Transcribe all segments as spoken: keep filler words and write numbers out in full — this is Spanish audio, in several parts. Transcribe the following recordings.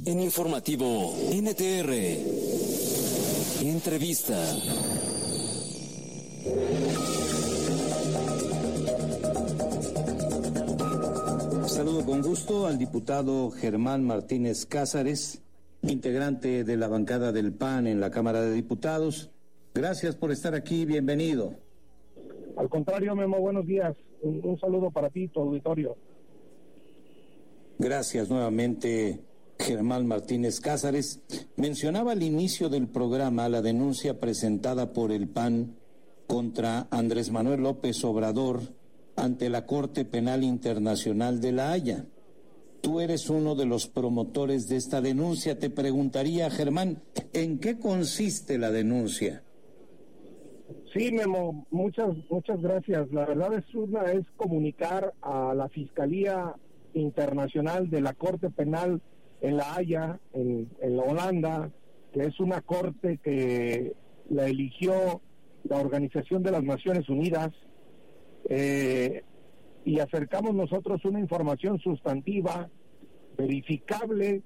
En Informativo N T R, entrevista. Saludo con gusto al diputado Germán Martínez Cázares, integrante de la bancada del P A N en la Cámara de Diputados. Gracias por estar aquí, bienvenido. Al contrario, Memo, buenos días. Un, un saludo para ti y tu auditorio. Gracias nuevamente, Germán Martínez Cázares. Mencionaba al inicio del programa la denuncia presentada por el P A N contra Andrés Manuel López Obrador ante la Corte Penal Internacional de La Haya. Tú eres uno de los promotores de esta denuncia. Te preguntaría, Germán, ¿en qué consiste la denuncia? Sí, Memo, muchas muchas gracias. La verdad es una es comunicar a la Fiscalía Internacional de la Corte Penal en La Haya, en, en la Holanda, que es una corte que la eligió la Organización de las Naciones Unidas, eh, y acercamos nosotros una información sustantiva, verificable,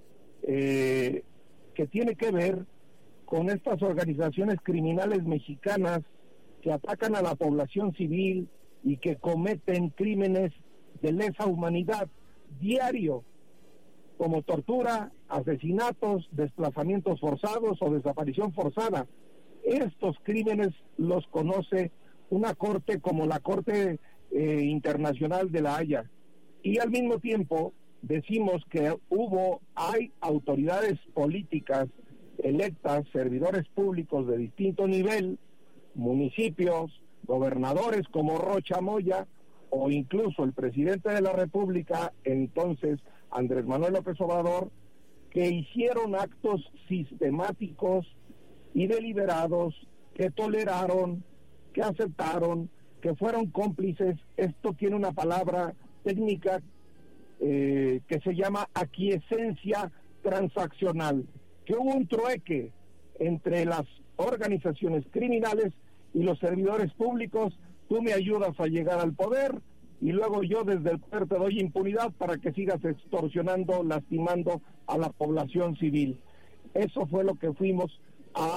eh, que tiene que ver con estas organizaciones criminales mexicanas que atacan a la población civil y que cometen crímenes de lesa humanidad diario, como tortura, asesinatos, desplazamientos forzados o desaparición forzada. Estos crímenes los conoce una corte como la Corte eh, Internacional de La Haya. Y al mismo tiempo decimos que hubo, hay autoridades políticas electas, servidores públicos de distinto nivel, municipios, gobernadores como Rocha Moya, o incluso el presidente de la República, entonces Andrés Manuel López Obrador, que hicieron actos sistemáticos y deliberados, que toleraron, que aceptaron, que fueron cómplices. Esto tiene una palabra técnica eh, que se llama aquiescencia transaccional, que hubo un trueque entre las organizaciones criminales y los servidores públicos. Tú me ayudas a llegar al poder y luego yo desde el poder te doy impunidad para que sigas extorsionando, lastimando a la población civil. Eso fue lo que fuimos